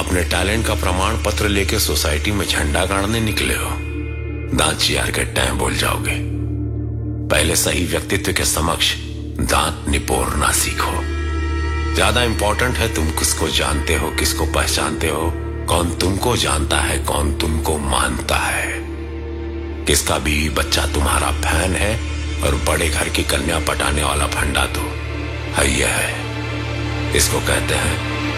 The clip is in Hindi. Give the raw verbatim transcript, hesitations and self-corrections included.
अपने टैलेंट का प्रमाण पत्र लेके सोसाइटी में झंडा गाड़ने निकले हो, दांत चियार के टाइम बोल जाओगे। पहले सही व्यक्तित्व के समक्ष दांत निपोरना सीखो। ज्यादा इंपॉर्टेंट है तुम किसको जानते हो, किसको पहचानते हो, कौन तुमको जानता है, कौन तुमको मानता है, किसका बीवी बच्चा तुम्हारा फैन है और बड़े घर की कन्या पटाने वाला फंडा तो है। यह है, इसको कहते हैं